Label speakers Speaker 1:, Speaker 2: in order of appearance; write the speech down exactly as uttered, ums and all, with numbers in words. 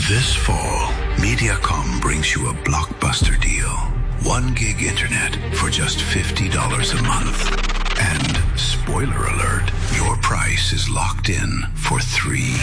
Speaker 1: This fall, Mediacom brings you a blockbuster deal. One gig internet for just fifty dollars a month. And spoiler alert, your price is locked in for three